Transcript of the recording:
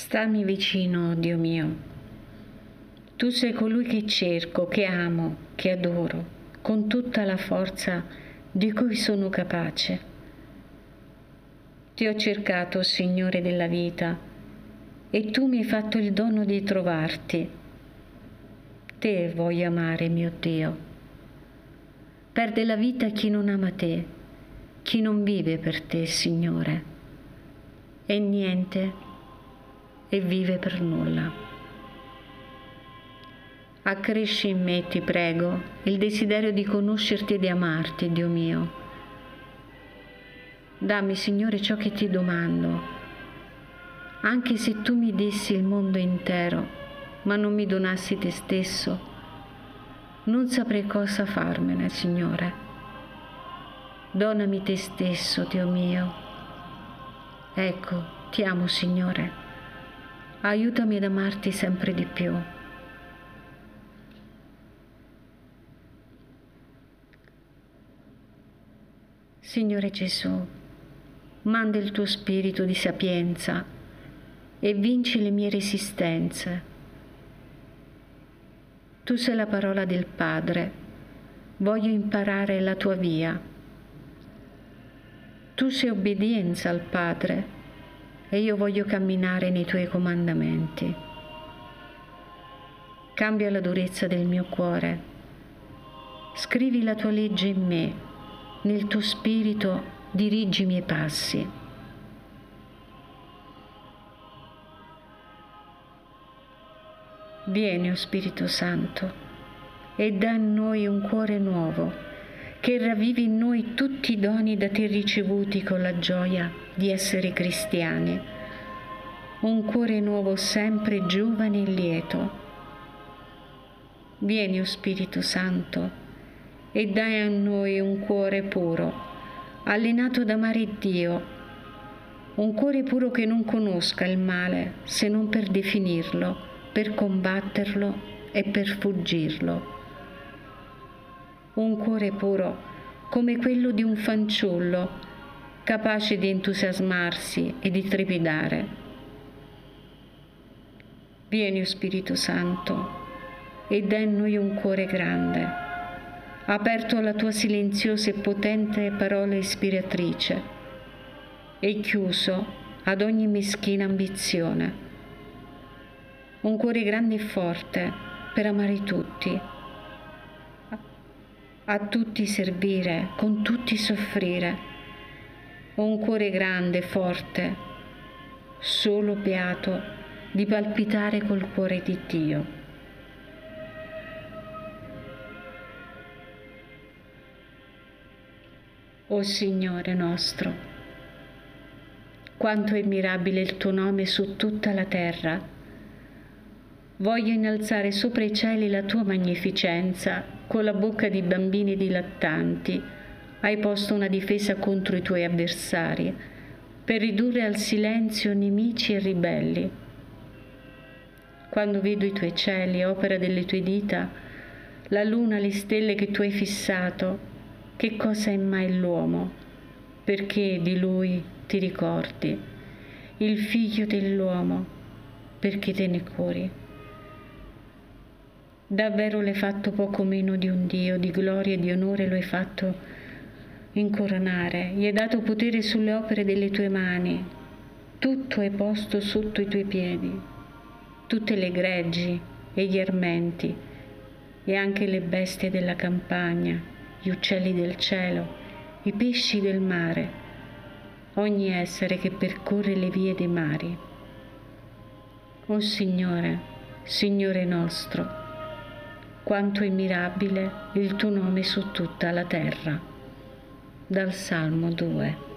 Stammi vicino, Dio mio. Tu sei colui che cerco, che amo, che adoro, con tutta la forza di cui sono capace. Ti ho cercato, Signore della vita, e tu mi hai fatto il dono di trovarti. Te voglio amare, mio Dio. Perde la vita chi non ama te, chi non vive per te, Signore. E niente e vive per nulla. Accresci in me, ti prego, il desiderio di conoscerti e di amarti, Dio mio. Dammi, Signore, ciò che ti domando, anche se tu mi dessi il mondo intero, ma non mi donassi te stesso, non saprei cosa farmene, Signore. Donami te stesso, Dio mio. Ecco, ti amo, Signore. Aiutami ad amarti sempre di più. Signore Gesù, manda il tuo spirito di sapienza e vinci le mie resistenze. Tu sei la parola del Padre, voglio imparare la tua via. Tu sei obbedienza al Padre e io voglio camminare nei tuoi comandamenti. Cambia la durezza del mio cuore. Scrivi la tua legge in me, nel tuo spirito dirigi i miei passi. Vieni, o Spirito Santo, e dà a noi un cuore nuovo, che ravvivi in noi tutti i doni da te ricevuti con la gioia di essere cristiani. Un cuore nuovo sempre giovane e lieto. Vieni, o Spirito Santo, e dai a noi un cuore puro, allenato ad amare Dio, un cuore puro che non conosca il male se non per definirlo, per combatterlo e per fuggirlo. Un cuore puro come quello di un fanciullo, capace di entusiasmarsi e di trepidare. Vieni, o Spirito Santo, e dai a noi un cuore grande, aperto alla tua silenziosa e potente parola ispiratrice e chiuso ad ogni meschina ambizione. Un cuore grande e forte per amare tutti, a tutti servire, con tutti soffrire. Un cuore grande e forte, solo beato di palpitare col cuore di Dio. O Signore nostro, quanto è mirabile il tuo nome su tutta la terra. Voglio innalzare sopra i cieli la tua magnificenza, con la bocca di bambini dilattanti. Hai posto una difesa contro i tuoi avversari, per ridurre al silenzio nemici e ribelli. Quando vedo i tuoi cieli, opera delle tue dita, la luna, le stelle che tu hai fissato, che cosa è mai l'uomo, perché di lui ti ricordi, il figlio dell'uomo, perché te ne curi. Davvero l'hai fatto poco meno di un Dio, di gloria e di onore lo hai fatto incoronare, gli hai dato potere sulle opere delle tue mani, tutto hai posto sotto i tuoi piedi, tutte le greggi e gli armenti e anche le bestie della campagna, gli uccelli del cielo, i pesci del mare, ogni essere che percorre le vie dei mari. O Signore, Signore nostro, quanto è mirabile il tuo nome su tutta la terra. Dal Salmo 2.